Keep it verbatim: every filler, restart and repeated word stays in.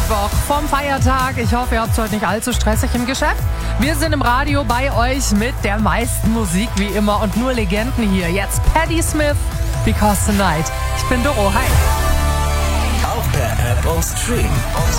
Mittwoch vom Feiertag. Ich hoffe, ihr habt es heute nicht allzu stressig im Geschäft. Wir sind im Radio bei euch mit der meisten Musik wie immer und nur Legenden hier. Jetzt Patti Smith, Because Tonight. Ich bin Doro, hi. Auch per App und Stream. Und